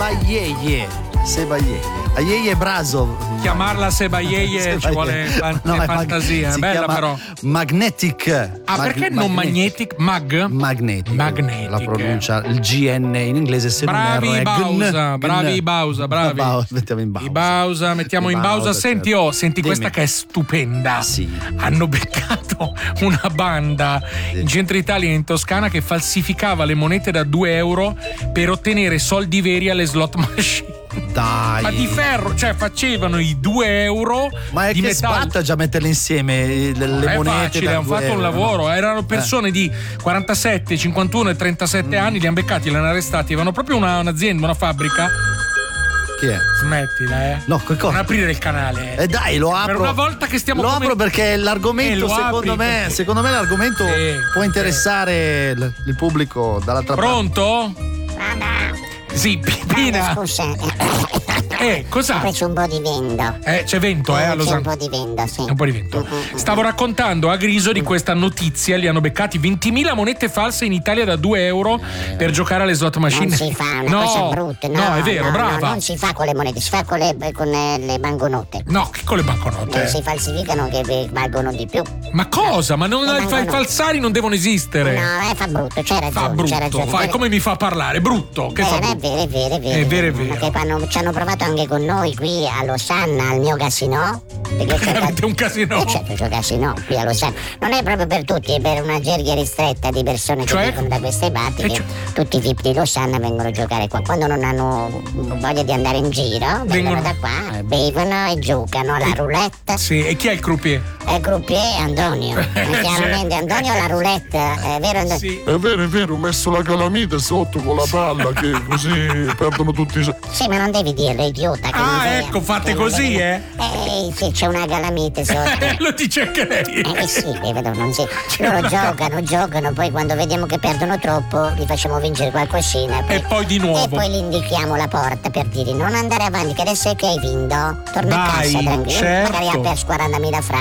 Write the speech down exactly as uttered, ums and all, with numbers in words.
Sebayeie. Sebayeie. Aieie Braso. Chiamarla Sebayeie ci vuole fan- No, è fantasia, mag- è bella chiama però. Magnetic. Ah, Mag- perché non magnetic? Mag? Magnetic. Magnetic. La pronuncia, il G N in inglese se bravi non è Bausa, gn, bravi gn. Bausa, bravi. Bausa, mettiamo in Bausa. I Bausa, mettiamo I in Bausa. Bausa, Senti, certo. oh, senti Dimmi. questa che è stupenda. Sì. Hanno beccato una banda Sì. in centro Italia e in Toscana che falsificava le monete da due euro per ottenere soldi veri alle slot machine. Dai. Ma di ferro, cioè facevano i due euro Ma è di che metallo. sbatta già metterle insieme le, le è monete. facile, da hanno due fatto un euro, lavoro. no? Erano persone di quarantasette, cinquantuno e trentasette anni, li hanno beccati, li hanno arrestati. Avevano proprio una, un'azienda, una fabbrica. Chi è? Smettila, eh. No, che cosa? Non aprire il canale. Eh dai, lo apro. Per una volta che stiamo Lo come- apro perché l'argomento, Eh, lo secondo apri, me, perché- secondo me l'argomento Sì, può interessare il, il pubblico dall'altra parte. Pronto? Sì, Pipina. Scusa, Eh, ho cos'ha? preso un po' di vento. Eh, c'è vento, eh, a C'è Losanna. un po' di vento, sì. Un po' di vento. Stavo raccontando a Griso di questa notizia. Li hanno beccati ventimila monete false in Italia da due euro per giocare alle slot machine. Non si fa una no, cosa brutta, no, no, è vero, no, brava. no, non si fa con le monete, si fa con le, con le, le banconote. No, che con le banconote. Non si falsificano che valgono di più. Ma cosa? Ma non, Le i banconote. falsari non devono esistere. No, eh, fa brutto, c'hai ragione, Fa c'hai brutto, ragione. fai come mi fa parlare, brutto. Che fa Bene, è brutto. vero, è vero, è vero. È vero, è vero. Perché hanno- ci hanno provato anche con noi qui a Losanna, al mio casino. Perché c'è Avete un casino? Eh, certo, c'è un casino qui a Losanna. Non è proprio per tutti, è per una gerga ristretta di persone Cioè? che vivono da queste parti. E Che cioè? tutti i tipi di Losanna vengono a giocare qua. Quando non hanno voglia di andare in giro, vengono, Vengono- da qua, bevono e giocano alla roulette. Sì, e chi è il croupier? E il croupier è Antonio. Chiaramente Antonio la roulette, è vero Antonio? Sì. È vero, è vero, ho messo la calamita sotto con la palla che così perdono tutti i soldi. Sì, ma non devi dirlo, idiota. Che Ah, non sei- ecco, fate che non così, devi- eh? Eh, sì, c'è una calamite sotto. Lo dice anche lei. Eh sì, eh, vedo, non si... loro giocano, giocano, poi quando vediamo che perdono troppo li facciamo vincere qualcosina. E poi di nuovo. E poi gli indichiamo la porta per dire non andare avanti, che adesso è che hai vinto. Torna Dai, a casa tranquillo. certo. Magari ha perso quarantamila franchi.